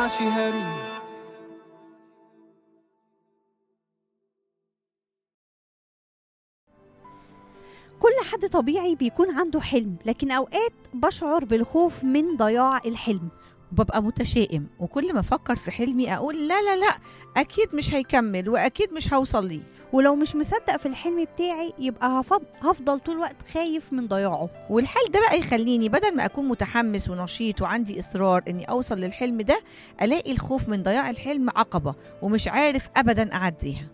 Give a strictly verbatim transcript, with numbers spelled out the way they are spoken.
ينفعش هري. كل حد طبيعي بيكون عنده حلم، لكن أوقات بشعر بالخوف من ضياع الحلم. وببقى متشائم، وكل ما افكر في حلمي اقول لا لا لا، اكيد مش هيكمل واكيد مش هوصل ليه. ولو مش مصدق في الحلم بتاعي يبقى هفض- هفضل طول الوقت خايف من ضياعه. والحال ده بقى يخليني بدل ما اكون متحمس ونشيط وعندي اصرار اني اوصل للحلم ده، الاقي الخوف من ضياع الحلم عقبة ومش عارف ابدا اعديها.